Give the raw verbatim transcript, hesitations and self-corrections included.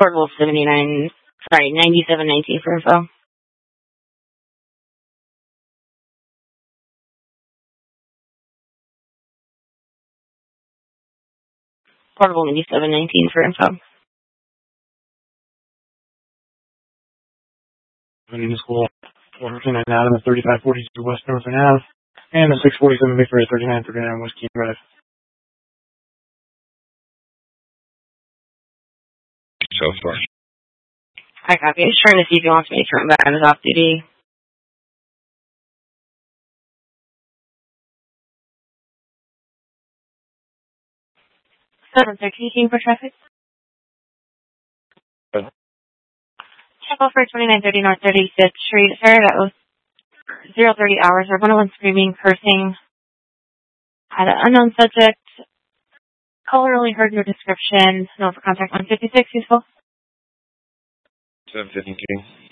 Portable seventy-nine, sorry, ninety-seven nineteen for info. Portable ninety-seven nineteen for info. My name is Cole. Waterton and Adam at thirty-five forty-two West Northern Ave, and the six forty-seven Victory at thirty-nine thirty-nine West Keene Drive. So far. I copy. I'm just trying to see if he wants me to turn back on his off duty. seven thirteen for traffic. Uh, Check off for twenty-nine thirty North thirty-fifth Street. Sir, that was zero thirty hours. Or one oh one screaming, cursing. Had an unknown subject. Caller only heard your description. No for contact one fifty-six, useful. seven fifteen.